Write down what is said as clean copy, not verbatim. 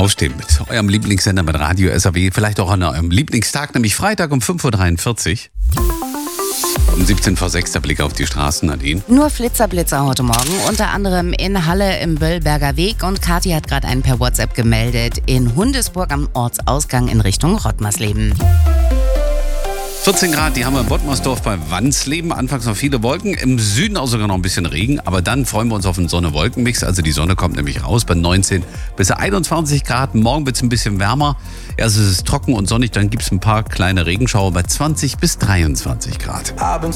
Aufstehen mit eurem Lieblingssender mit Radio SAW. Vielleicht auch an eurem Lieblingstag, nämlich Freitag um 5.43 Uhr. Um 17 vor 6 der Blick auf die Straßen, Nadine. Nur Flitzer heute Morgen, unter anderem in Halle im Böllberger Weg. Und Kathi hat gerade einen per WhatsApp gemeldet in Hundesburg am Ortsausgang in Richtung Rottmarsleben. 14 Grad, die haben wir in Bottmersdorf bei Wansleben. Anfangs noch viele Wolken, im Süden auch sogar noch ein bisschen Regen. Aber dann freuen wir uns auf einen Sonne-Wolken-Mix. Also die Sonne kommt nämlich raus bei 19 bis 21 Grad. Morgen wird es ein bisschen wärmer. Erst ist es trocken und sonnig, dann gibt es ein paar kleine Regenschauer bei 20 bis 23 Grad.